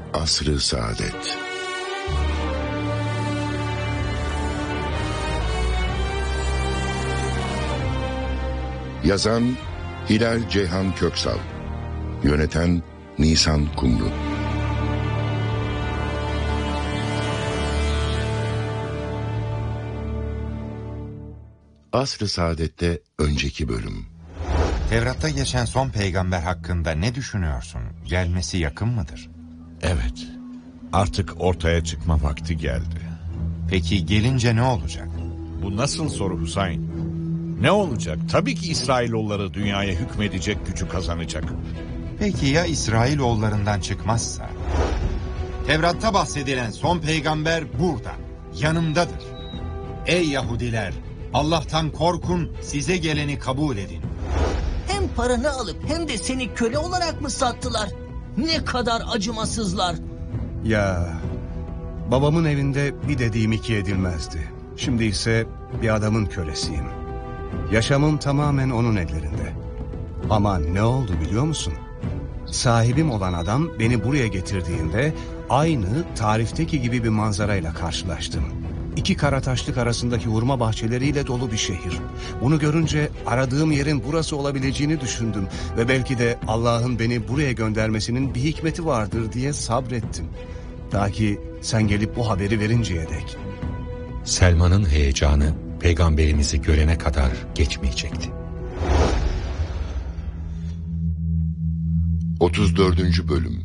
Asr-ı Saadet. Yazan Hilal Ceyhan Köksal, yöneten Nisan Kumru. Asr-ı Saadet'te önceki bölüm. Tevrat'ta geçen son peygamber hakkında ne düşünüyorsun? Gelmesi yakın mıdır? Evet, artık ortaya çıkma vakti geldi. Peki gelince ne olacak? Bu nasıl soru Hüseyin? Ne olacak? Tabii ki İsrailoğulları dünyaya hükmedecek gücü kazanacak. Peki ya İsrailoğullarından çıkmazsa? Tevrat'ta bahsedilen son peygamber burada, yanımdadır. Ey Yahudiler! Allah'tan korkun, size geleni kabul edin. Hem paranı alıp hem de seni köle olarak mı sattılar? Ne kadar acımasızlar. Ya, babamın evinde bir dediğim iki edilmezdi. Şimdi ise bir adamın kölesiyim. Yaşamım tamamen onun ellerinde. Ama ne oldu biliyor musun? Sahibim olan adam beni buraya getirdiğinde aynı tarifteki gibi bir manzarayla karşılaştım. İki karataşlık arasındaki hurma bahçeleriyle dolu bir şehir. Bunu görünce aradığım yerin burası olabileceğini düşündüm. Ve belki de Allah'ın beni buraya göndermesinin bir hikmeti vardır diye sabrettim. Ta ki sen gelip bu haberi verinceye dek. Selman'ın heyecanı peygamberimizi görene kadar geçmeyecekti. 34. Bölüm.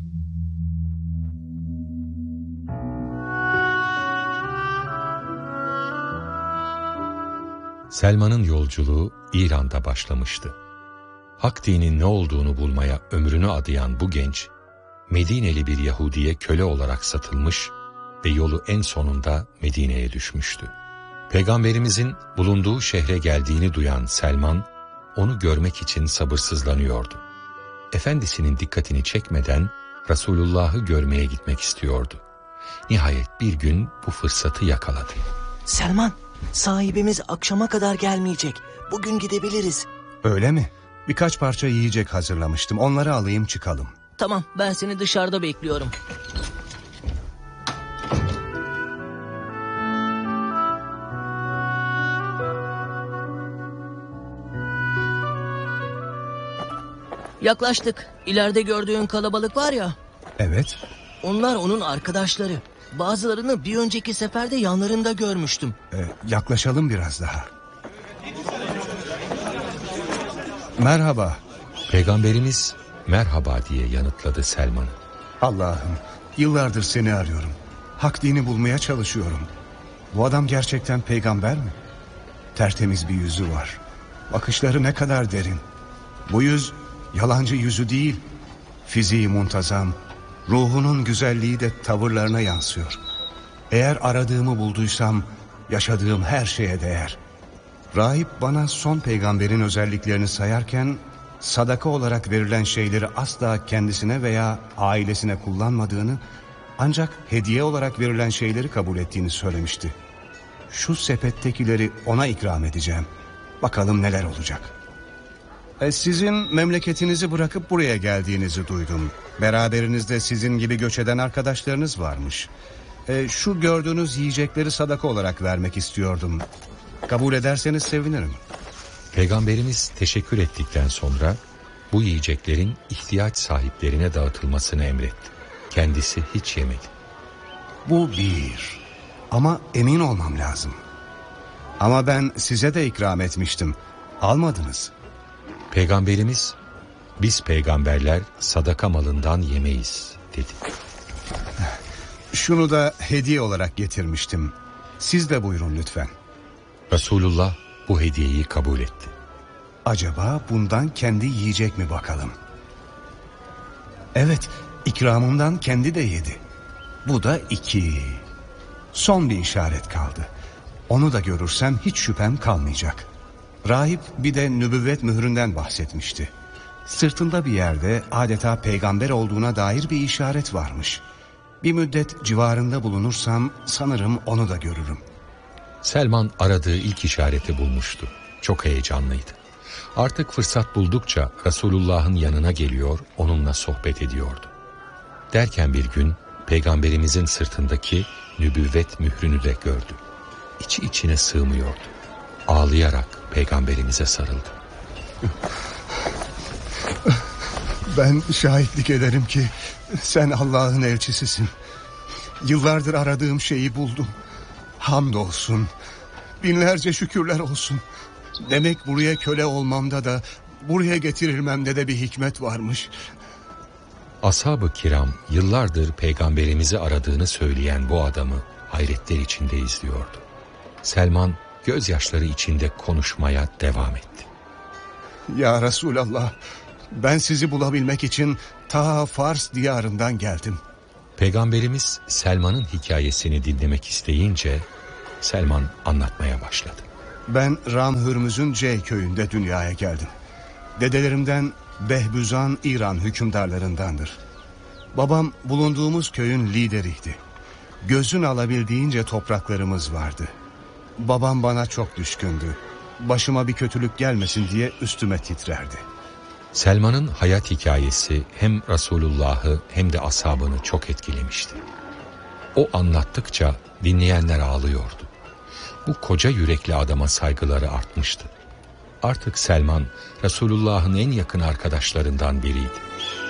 Selman'ın yolculuğu İran'da başlamıştı. Hak dinin ne olduğunu bulmaya ömrünü adayan bu genç, Medineli bir Yahudiye köle olarak satılmış ve yolu en sonunda Medine'ye düşmüştü. Peygamberimizin bulunduğu şehre geldiğini duyan Selman, onu görmek için sabırsızlanıyordu. Efendisinin dikkatini çekmeden Resulullah'ı görmeye gitmek istiyordu. Nihayet bir gün bu fırsatı yakaladı. Selman, sahibimiz akşama kadar gelmeyecek. Bugün gidebiliriz. Öyle mi? Birkaç parça yiyecek hazırlamıştım. Onları alayım çıkalım. Tamam, ben seni dışarıda bekliyorum. Yaklaştık. İleride gördüğün kalabalık var ya. Evet. Onlar onun arkadaşları. Bazılarını bir önceki seferde yanlarında görmüştüm. Yaklaşalım biraz daha. Merhaba. Peygamberimiz merhaba diye yanıtladı Selman'ı. Allah'ım, yıllardır seni arıyorum. Hak dini bulmaya çalışıyorum. Bu adam gerçekten peygamber mi? Tertemiz bir yüzü var. Bakışları ne kadar derin. Bu yüz yalancı yüzü değil. Fiziği muntazam, ruhunun güzelliği de tavırlarına yansıyor. Eğer aradığımı bulduysam yaşadığım her şeye değer. Rahip bana son peygamberin özelliklerini sayarken sadaka olarak verilen şeyleri asla kendisine veya ailesine kullanmadığını, ancak hediye olarak verilen şeyleri kabul ettiğini söylemişti. Şu sepettekileri ona ikram edeceğim. Bakalım neler olacak. Sizin memleketinizi bırakıp buraya geldiğinizi duydum. Beraberinizde sizin gibi göç eden arkadaşlarınız varmış. Şu gördüğünüz yiyecekleri sadaka olarak vermek istiyordum. Kabul ederseniz sevinirim. Peygamberimiz teşekkür ettikten sonra bu yiyeceklerin ihtiyaç sahiplerine dağıtılmasını emretti. Kendisi hiç yemedi. Bu bir. Ama emin olmam lazım. Ama ben size de ikram etmiştim. Almadınız. Peygamberimiz, biz peygamberler sadaka malından yemeyiz dedi. Şunu da hediye olarak getirmiştim. Siz de buyurun lütfen. Resulullah bu hediyeyi kabul etti. Acaba bundan kendi yiyecek mi bakalım? Evet, ikramımdan kendi de yedi. Bu da 2. Son bir işaret kaldı. Onu da görürsem hiç şüphem kalmayacak. Rahip bir de nübüvvet mühründen bahsetmişti. Sırtında bir yerde adeta peygamber olduğuna dair bir işaret varmış. Bir müddet civarında bulunursam sanırım onu da görürüm. Selman aradığı ilk işareti bulmuştu. Çok heyecanlıydı. Artık fırsat buldukça Resulullah'ın yanına geliyor, onunla sohbet ediyordu. Derken bir gün Peygamberimizin sırtındaki nübüvvet mührünü de gördü. İçi içine sığmıyordu. Ağlayarak Peygamberimize sarıldı. Ben şahitlik ederim ki sen Allah'ın elçisisin. Yıllardır aradığım şeyi buldum. Hamdolsun. Binlerce şükürler olsun. Demek buraya köle olmamda da, buraya getirilmemde de bir hikmet varmış. Ashab-ı kiram yıllardır Peygamberimizi aradığını söyleyen bu adamı hayretler içinde izliyordu. Selman gözyaşları içinde konuşmaya devam etti. Ya Resulallah, ben sizi bulabilmek için ta Fars diyarından geldim. Peygamberimiz Selman'ın hikayesini dinlemek isteyince Selman anlatmaya başladı. Ben Ram Hürmüz'ün C köyünde dünyaya geldim. Dedelerimden Behbüzan İran hükümdarlarındandır. Babam bulunduğumuz köyün lideriydi. Gözün alabildiğince topraklarımız vardı. Babam bana çok düşkündü. Başıma bir kötülük gelmesin diye üstüme titrerdi. Selman'ın hayat hikayesi hem Resulullah'ı hem de ashabını çok etkilemişti. O anlattıkça dinleyenler ağlıyordu. Bu koca yürekli adama saygıları artmıştı. Artık Selman Resulullah'ın en yakın arkadaşlarından biriydi.